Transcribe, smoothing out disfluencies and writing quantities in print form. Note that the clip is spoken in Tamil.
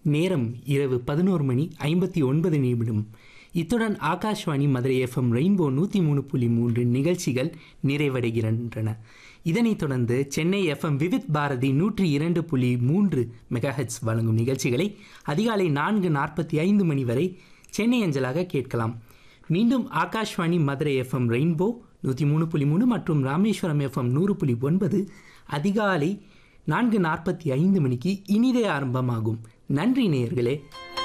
நேரம் இரவு 11:59. இத்துடன் ஆகாஷ்வாணி மதுரை எஃப்எம் ரெயின்போ 103.3 நிகழ்ச்சிகள் நிறைவடைகின்றன. இதனைத் தொடர்ந்து சென்னை எஃப்எம் விவித் பாரதி 102.3 மெகாஹெட்ஸ் வழங்கும் நிகழ்ச்சிகளை அதிகாலை 4:45 மணி வரை சென்னை அஞ்சலாக கேட்கலாம். மீண்டும் ஆகாஷ்வாணி மதுரை எஃப்எம் ரெயின்போ 103.3 மற்றும் ராமேஸ்வரம் எஃப்எம் 100.9 அதிகாலை 4:45 மணிக்கு இனிதே ஆரம்பமாகும். நன்றி நேயர்களே.